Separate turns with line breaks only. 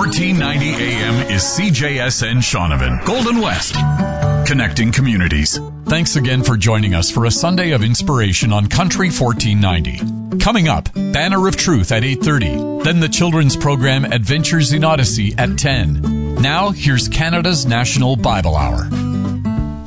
1490 AM is CJSN Shaunavon, Golden West, connecting communities. Thanks again for joining us for a Sunday of inspiration on Country 1490. Coming up, Banner of Truth at 8:30. Then the children's program Adventures in Odyssey at 10. Now, here's Canada's National Bible Hour.